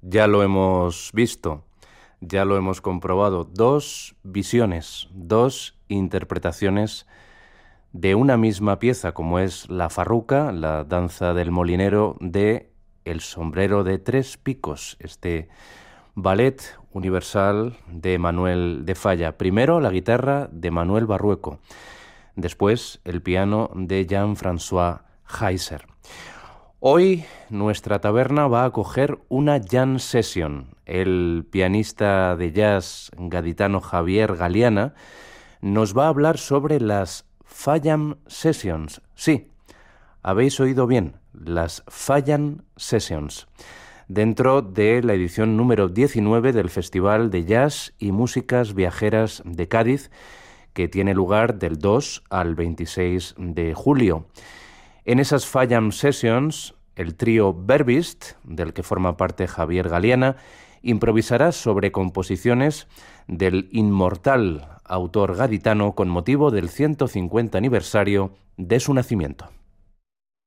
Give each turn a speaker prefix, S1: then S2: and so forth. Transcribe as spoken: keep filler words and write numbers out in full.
S1: Ya lo hemos visto, ya lo hemos comprobado. Dos visiones, dos interpretaciones de una misma pieza, como es la farruca, la danza del molinero de El sombrero de tres picos, este ballet universal de Manuel de Falla. Primero la guitarra de Manuel Barrueco, después el piano de Jean-François Heiser. Hoy nuestra taberna va a acoger una jam session. El pianista de jazz gaditano Javier Galiana nos va a hablar sobre las Fallam Sessions. Sí, habéis oído bien, las Fallam Sessions, dentro de la edición número diecinueve del Festival de Jazz y Músicas Viajeras de Cádiz, que tiene lugar del dos al veintiséis de julio. En esas Fallam Sessions, el trío Verbist, del que forma parte Javier Galiana, improvisará sobre composiciones del inmortal autor gaditano con motivo del ciento cincuenta aniversario de su nacimiento.